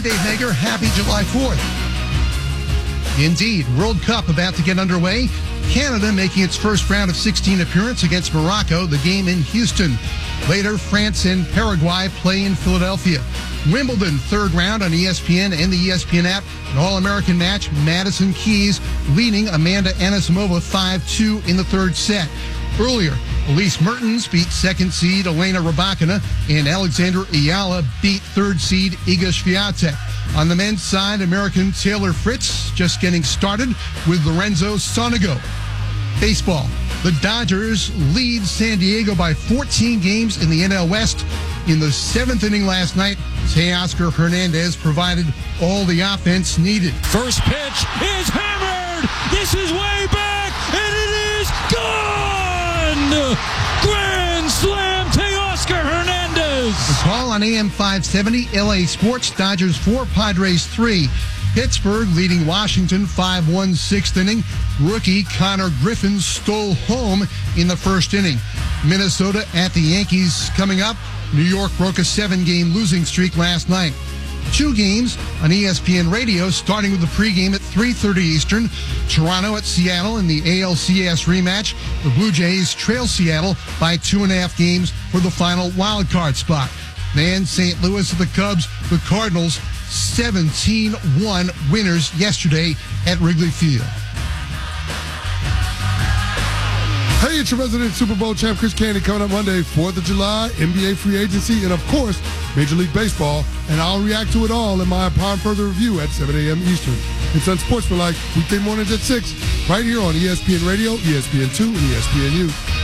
Dave Hager. Happy July 4th. Indeed, World Cup about to get underway. Canada making its first round of 16 appearance against Morocco, the game in Houston. Later, France and Paraguay play in Philadelphia. Wimbledon, third round on ESPN and the ESPN app. An All-American match, Madison Keys leading Amanda Anisimova 5-2 in the third set. Earlier, Elise Mertens beat second seed Elena Rybakina, and Alexander Ayala beat third seed Iga Swiatek. On the men's side, American Taylor Fritz just getting started with Lorenzo Sonego. Baseball. The Dodgers lead San Diego by 14 games in the NL West. In the seventh inning last night, Teoscar Hernandez provided all the offense needed. First pitch is hammered. This is way back, and it is gone. Grand slam, Teoscar Hernandez. The call on AM 570, LA Sports. Dodgers 4, Padres 3. Pittsburgh leading Washington 5-1 sixth inning. Rookie Connor Griffin stole home in the first inning. Minnesota at the Yankees coming up. New York broke a 7-game losing streak last night. 2 games on ESPN Radio, starting with the pregame at 3:30 Eastern. Toronto at Seattle in the ALCS rematch. The Blue Jays trail Seattle by 2.5 games for the final wild card spot. Then St. Louis at the Cubs. The Cardinals 17-1 winners yesterday at Wrigley Field. Hey, it's your resident Super Bowl champ, Chris Candy, coming up Monday, 4th of July, NBA free agency, and, of course, Major League Baseball. And I'll react to it all in my Upon Further Review at 7 a.m. Eastern. It's Unsportsmanlike, weekday mornings at 6, right here on ESPN Radio, ESPN2, and ESPNU.